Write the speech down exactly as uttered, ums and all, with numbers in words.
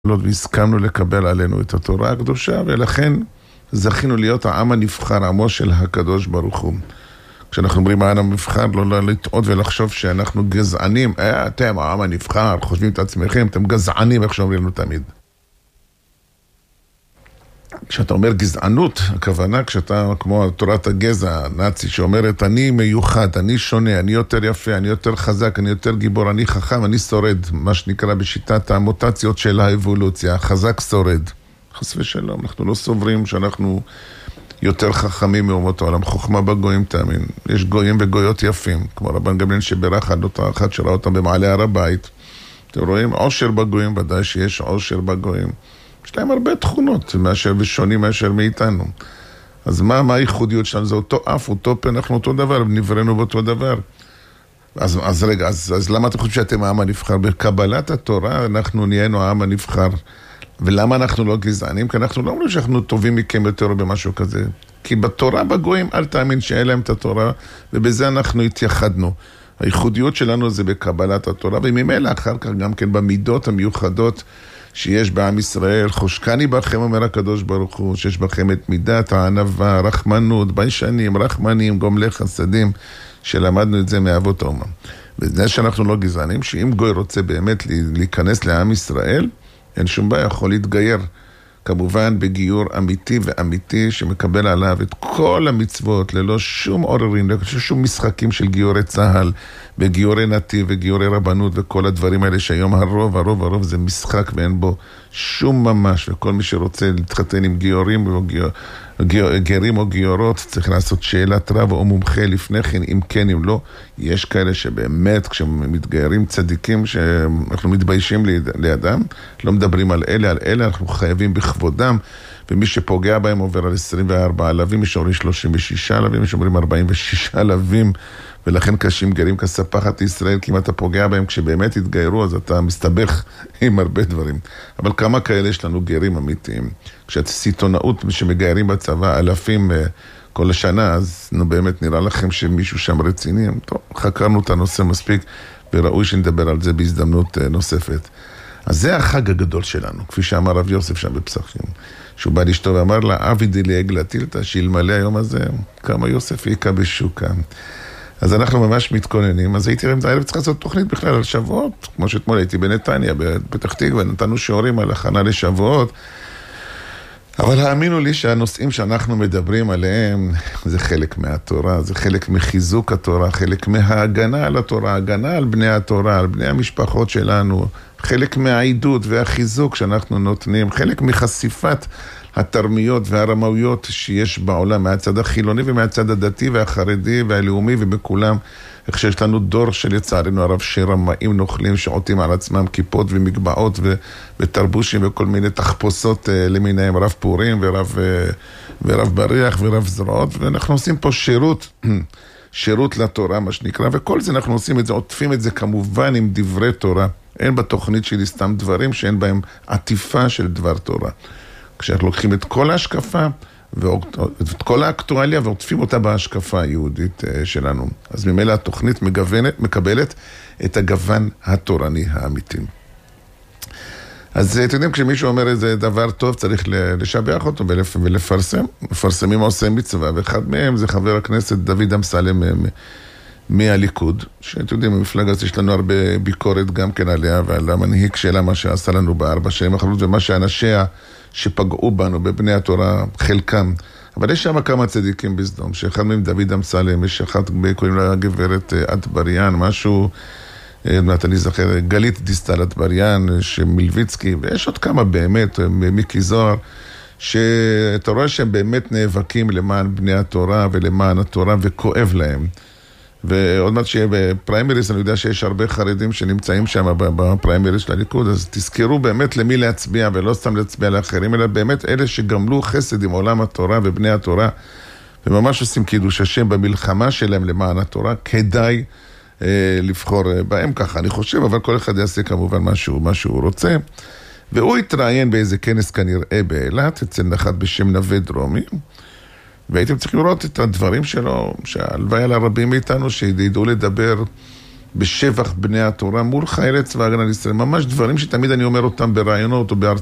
והסכמנו לקבל עלינו את התורה הקדושה, ולכן זכינו להיות העם הנבחר, עמו של הקדוש ברוך הוא. כשאנחנו אומרים העם הנבחר, לא לטעות ולחשוב שאנחנו גזענים. אה, אתם העם הנבחר, חושבים את עצמכם, אתם גזענים, איך שאומרים לנו תמיד. כשאתה אומר גזענות, הכוונה כשאתה כמו תורת הגזע הנאצי שאומרת אני מיוחד, אני שונה, אני יותר יפה, אני יותר חזק, אני יותר גיבור, אני חכם, אני שורד, מה שנקרא בשיטת המוטציות של האבולוציה, חזק שורד. חס ושלום, אנחנו לא סוברים שאנחנו יותר חכמים מאומות העולם, חוכמה בגויים תאמין. יש גויים וגויות יפים, כמו רבן גמליאל שבירך עד אותה אחת שראה אותם במעלה הר הבית. אתם רואים עושר בגויים, ודאי שיש עושר בגויים. יש להם הרבה תכונות מאשר ושונים מאשר מאיתנו. אז מה, מה הייחודיות שלנו? זה אותו אף, אותו פה, אנחנו אותו דבר, נבראנו באותו דבר. אז, אז רגע, אז, אז למה אתם חושבים שאתם העם הנבחר? בקבלת התורה אנחנו נהיינו העם הנבחר. ולמה אנחנו לא גזענים? כי אנחנו לא אומרים שאנחנו טובים מכם יותר או במשהו כזה. כי בתורה בגויים אל תאמין שאין להם את התורה, ובזה אנחנו התייחדנו. הייחודיות שלנו זה בקבלת התורה, וממילא אחר כך גם כן במידות המיוחדות שיש בעם ישראל, חושקני בכם, אומר הקדוש ברוך הוא, שיש בכם את מידת הענווה, רחמנות, ביישנים, רחמנים, גומלי חסדים, שלמדנו את זה מאבות האומה. וזה שאנחנו לא גזענים, שאם גוי רוצה באמת להיכנס לעם ישראל, אין שום בעיה, יכול להתגייר. כמובן בגיור אמיתי ואמיתי שמקבל עליו את כל המצוות ללא שום עוררין, ללא שום משחקים של גיורי צהל וגיורי נתיב וגיורי רבנות וכל הדברים האלה שהיום הרוב, הרוב, הרוב זה משחק ואין בו שום ממש, וכל מי שרוצה להתחתן עם גיורים או גיור, גיור, גרים או גיורות צריך לעשות שאלת רב או מומחה לפני כן, אם כן אם לא. יש כאלה שבאמת כשמתגיירים צדיקים שאנחנו מתביישים לידם, לא מדברים על אלה, על אלה אנחנו חייבים בכבודם, ומי שפוגע בהם עובר על עשרים וארבעה אלווים, יש אומרים שלושים ושישה אלווים, יש אומרים ארבעים ושישה אלווים, ולכן קשים גרים כספחת ישראל, כי אם אתה פוגע בהם כשבאמת התגיירו, אז אתה מסתבך עם הרבה דברים. אבל כמה כאלה יש לנו גרים אמיתיים. כשהסיטונאות שמגיירים בצבא אלפים כל השנה, אז נו באמת נראה לכם שמישהו שם רציני. טוב, חקרנו את הנושא מספיק, וראוי שנדבר על זה בהזדמנות נוספת. אז זה החג הגדול שלנו, כפי שאמר רב יוסף שם בפסחים. שהוא בא לאשתו ואמר לה, אבי דילייג לטילתא, שאלמלא היום הזה, כמה יוסף יקה בשוקה. אז אנחנו ממש מתכוננים, אז הייתי רמת הערב צריך לעשות תוכנית בכלל על שבועות, כמו שאתמול הייתי בנתניה, בפתח תקווה, נתנו שיעורים על הכנה לשבועות, אבל האמינו לי שהנושאים שאנחנו מדברים עליהם, זה חלק מהתורה, זה חלק מחיזוק התורה, חלק מההגנה על התורה, הגנה על בני התורה, על בני המשפחות שלנו, חלק מהעידוד והחיזוק שאנחנו נותנים, חלק מחשיפת התרמיות והרמאויות שיש בעולם, מהצד החילוני ומהצד הדתי והחרדי והלאומי ובכולם, איך שיש לנו דור של יצערנו הרב שרמאים נוכלים שעוטים על עצמם כיפות ומגבעות ותרבושים וכל מיני תחפושות למיניהם, רב פורים ורב, ורב בריח ורב זרועות, ואנחנו עושים פה שירות, שירות לתורה מה שנקרא, וכל זה אנחנו עושים את זה, עוטפים את זה כמובן עם דברי תורה. אין בתוכנית שלי סתם דברים שאין בהם עטיפה של דבר תורה. כשאנחנו לוקחים את כל ההשקפה ואת כל האקטואליה ועוטפים אותה בהשקפה היהודית שלנו. אז ממילא התוכנית מגוונת, מקבלת את הגוון התורני האמיתי. אז אתם יודעים, כשמישהו אומר איזה דבר טוב, צריך לשבח אותו ולפרסם. מפרסמים עושה מצווה, ואחד מהם זה חבר הכנסת דוד אמסלם מהליכוד, שאתם יודעים, במפלגה הזאת יש לנו הרבה ביקורת גם כן עליה, ועל המנהיג שלה, מה שעשה לנו בארבע שנים האחרונות, ומה שאנשיה שפגעו בנו בבני התורה, חלקם. אבל יש שם כמה צדיקים בסדום, שאחד מהם דוד אמסלם, יש אחד קוראים לה גברת אטבריאן, משהו, אני זוכר, גלית דיסטל אטבריאן, שמלביצקי, ויש עוד כמה באמת, מיקי זוהר, שאתה רואה שהם באמת נאבקים למען בני התורה ולמען התורה, וכואב להם. ועוד מעט שיהיה בפריימריס, אני יודע שיש הרבה חרדים שנמצאים שם בפריימריס של הליכוד, אז תזכרו באמת למי להצביע, ולא סתם להצביע לאחרים, אלא באמת אלה שגמלו חסד עם עולם התורה ובני התורה, וממש עושים קידוש השם במלחמה שלהם למען התורה, כדאי אה, לבחור בהם ככה, אני חושב, אבל כל אחד יעשה כמובן משהו, מה שהוא רוצה. והוא התראיין באיזה כנס כנראה באילת, אצל אחד בשם נווה דרומי, והייתם צריכים לראות את הדברים שלו, שהלוואי על הרבים מאיתנו שידעו לדבר בשבח בני התורה מול חיילי צבא הגנה לישראל. ממש דברים שתמיד אני אומר אותם ברעיונות או בהרצאות.